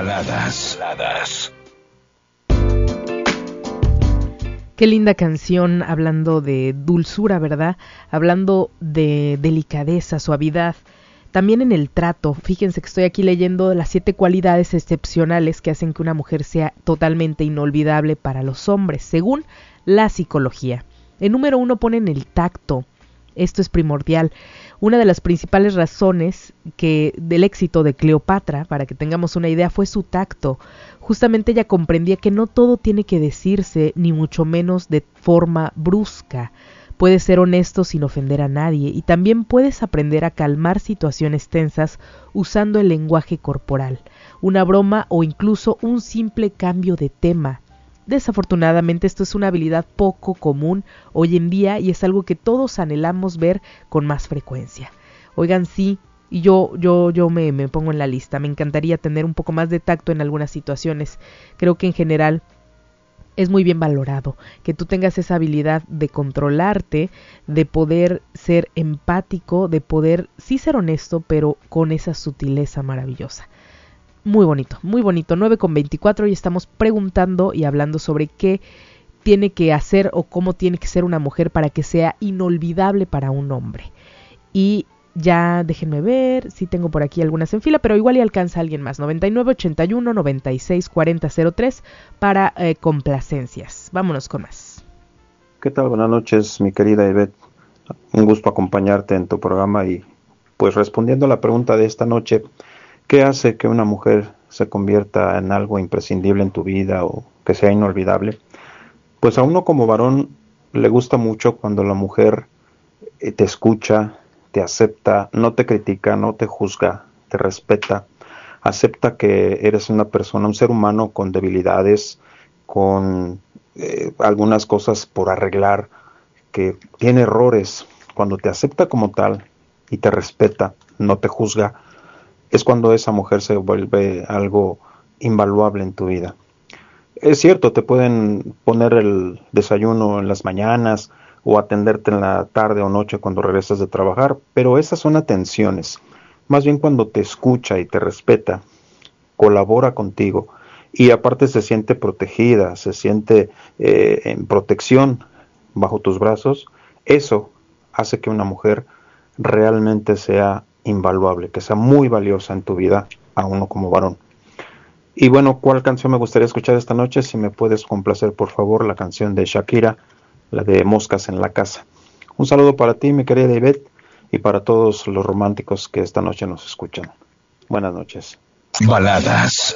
Baladas. Qué linda canción, hablando de dulzura, ¿verdad? Hablando de delicadeza, suavidad. También en el trato, fíjense que estoy aquí leyendo las 7 cualidades excepcionales que hacen que una mujer sea totalmente inolvidable para los hombres, según la psicología. En número 1 ponen el tacto. Esto es primordial. Una de las principales razones del éxito de Cleopatra, para que tengamos una idea, fue su tacto. Justamente ella comprendía que no todo tiene que decirse, ni mucho menos de forma brusca. Puedes ser honesto sin ofender a nadie y también puedes aprender a calmar situaciones tensas usando el lenguaje corporal, una broma o incluso un simple cambio de tema. Desafortunadamente esto es una habilidad poco común hoy en día y es algo que todos anhelamos ver con más frecuencia. Oigan, sí, y yo me pongo en la lista. Me encantaría tener un poco más de tacto en algunas situaciones. Creo que en general es muy bien valorado, que tú tengas esa habilidad de controlarte, de poder ser empático, de poder sí ser honesto, pero con esa sutileza maravillosa. Muy bonito, 9:24 y estamos preguntando y hablando sobre qué tiene que hacer o cómo tiene que ser una mujer para que sea inolvidable para un hombre. Y ya déjenme ver si tengo por aquí algunas en fila, pero igual y alcanza alguien más. 9981-964003 para complacencias. Vámonos con más. ¿Qué tal? Buenas noches, mi querida Ivette. Un gusto acompañarte en tu programa y pues respondiendo a la pregunta de esta noche, ¿qué hace que una mujer se convierta en algo imprescindible en tu vida o que sea inolvidable? Pues a uno como varón le gusta mucho cuando la mujer te escucha, te acepta, no te critica, no te juzga, te respeta, acepta que eres una persona, un ser humano con debilidades, con algunas cosas por arreglar, que tiene errores. Cuando te acepta como tal y te respeta, no te juzga, es cuando esa mujer se vuelve algo invaluable en tu vida. Es cierto, te pueden poner el desayuno en las mañanas o atenderte en la tarde o noche cuando regresas de trabajar, pero esas son atenciones. Más bien cuando te escucha y te respeta, colabora contigo y aparte se siente protegida, se siente en protección bajo tus brazos, eso hace que una mujer realmente sea invaluable, que sea muy valiosa en tu vida a uno como varón. Y bueno, ¿cuál canción me gustaría escuchar esta noche? Si me puedes complacer, por favor, la canción de Shakira, la de Moscas en la Casa. Un saludo para ti, mi querida Ivette, y para todos los románticos que esta noche nos escuchan. Buenas noches. Baladas.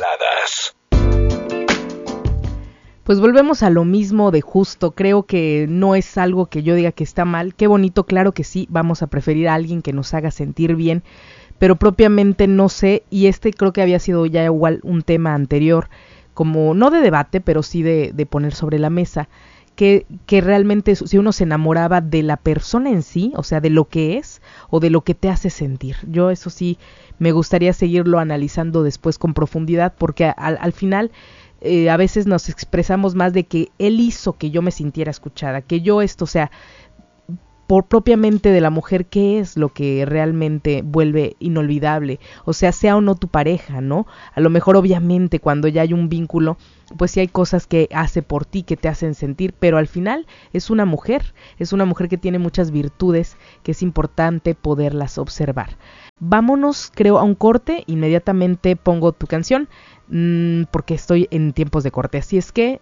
Pues volvemos a lo mismo de justo. Creo que no es algo que yo diga que está mal. Qué bonito, claro que sí, vamos a preferir a alguien que nos haga sentir bien, pero propiamente no sé, y creo que había sido ya igual un tema anterior, como no de debate, pero sí de poner sobre la mesa, que realmente si uno se enamoraba de la persona en sí, o sea, de lo que es, o de lo que te hace sentir. Yo eso sí me gustaría seguirlo analizando después con profundidad, porque al final a veces nos expresamos más de que él hizo que yo me sintiera escuchada, que yo o sea, por propiamente de la mujer, ¿qué es lo que realmente vuelve inolvidable? O sea o no tu pareja, ¿no? A lo mejor obviamente cuando ya hay un vínculo, pues sí hay cosas que hace por ti, que te hacen sentir, pero al final es una mujer que tiene muchas virtudes, que es importante poderlas observar. Vámonos, creo, a un corte, inmediatamente pongo tu canción, porque estoy en tiempos de corte, así es que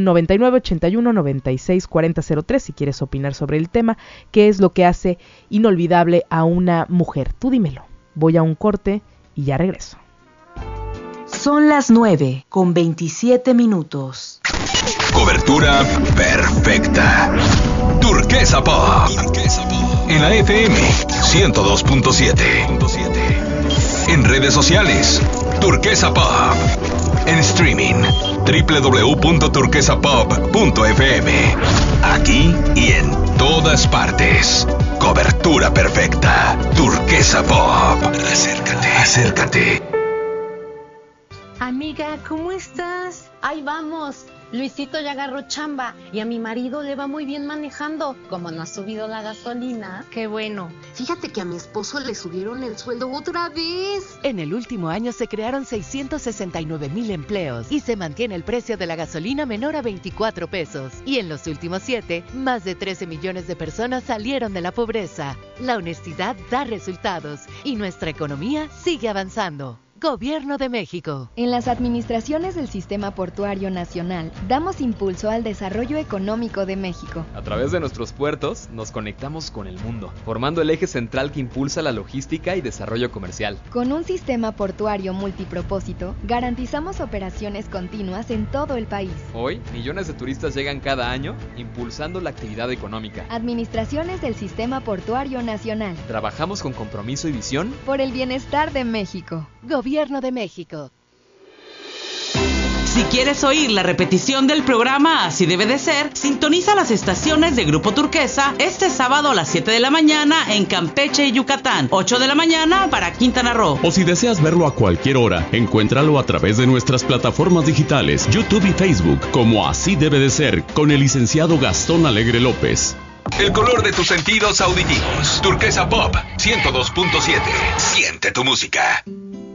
9981-964003 si quieres opinar sobre el tema, qué es lo que hace inolvidable a una mujer, tú dímelo. Voy a un corte y ya regreso. Son las 9:27. Cobertura perfecta. Turquesa Pop. En la FM 102.7. En redes sociales, Turquesa Pop. En streaming, www.turquesapop.fm. Aquí y en todas partes. Cobertura perfecta. Turquesa Pop. Acércate. Amiga, ¿cómo estás? Ahí vamos. Luisito ya agarró chamba y a mi marido le va muy bien manejando. Como no ha subido la gasolina. Qué bueno. Fíjate que a mi esposo le subieron el sueldo otra vez. En el último año se crearon 669,000 empleos y se mantiene el precio de la gasolina menor a 24 pesos. Y en los últimos 7, más de 13 millones de personas salieron de la pobreza. La honestidad da resultados y nuestra economía sigue avanzando. Gobierno de México. En las administraciones del Sistema Portuario Nacional, damos impulso al desarrollo económico de México. A través de nuestros puertos, nos conectamos con el mundo, formando el eje central que impulsa la logística y desarrollo comercial. Con un sistema portuario multipropósito, garantizamos operaciones continuas en todo el país. Hoy, millones de turistas llegan cada año, impulsando la actividad económica. Administraciones del Sistema Portuario Nacional. Trabajamos con compromiso y visión por el bienestar de México. Gobierno de México. Si quieres oír la repetición del programa Así Debe de Ser, sintoniza las estaciones de Grupo Turquesa este sábado a las 7 de la mañana en Campeche y Yucatán, 8 de la mañana para Quintana Roo. O si deseas verlo a cualquier hora, encuéntralo a través de nuestras plataformas digitales, YouTube y Facebook, como Así Debe de Ser, con el licenciado Gastón Alegre López. El color de tus sentidos auditivos. Turquesa Pop 102.7. Siente tu música.